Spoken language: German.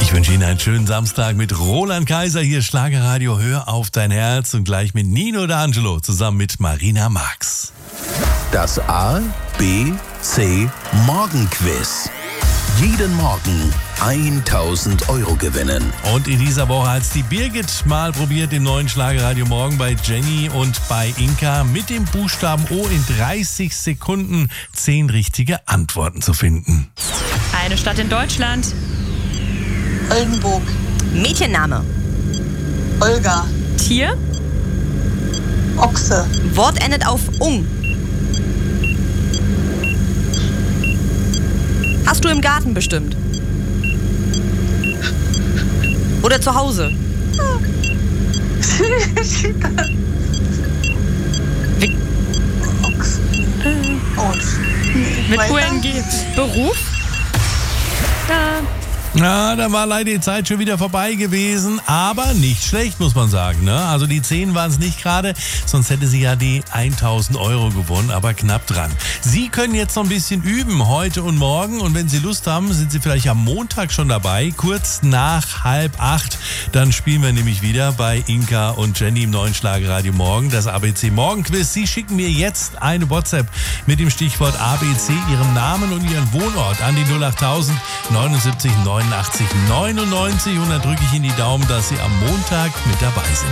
Ich wünsche Ihnen einen schönen Samstag mit Roland Kaiser. Hier Schlagerradio, hör auf dein Herz und gleich mit Nino D'Angelo zusammen mit Marina Marx. Das A, B, C Morgenquiz. Jeden Morgen 1.000 € gewinnen. Und in dieser Woche hat es die Birgit mal probiert, im neuen Schlagerradio Morgen bei Jenny und bei Inka mit dem Buchstaben O in 30 Sekunden 10 richtige Antworten zu finden. Eine Stadt in Deutschland. Oldenburg. Mädchenname. Olga. Tier. Ochse. Wort endet auf ung. Hast du im Garten bestimmt? Oder zu Hause? Ochse. Mit Weiter? UNG. Beruf. Na, da war leider die Zeit schon wieder vorbei gewesen, aber nicht schlecht, muss man sagen. Ne? Also die 10 waren es nicht gerade, sonst hätte sie ja die 1.000 € gewonnen, aber knapp dran. Sie können jetzt noch ein bisschen üben, heute und morgen, und wenn Sie Lust haben, sind Sie vielleicht am Montag schon dabei, kurz nach 7:30. Dann spielen wir nämlich wieder bei Inka und Jenny im neuen Schlagerradio Morgen, das ABC Morgenquiz. Sie schicken mir jetzt eine WhatsApp mit dem Stichwort ABC, Ihrem Namen und Ihren Wohnort an die 08000 79 89 99 und dann drücke ich Ihnen die Daumen, dass Sie am Montag mit dabei sind.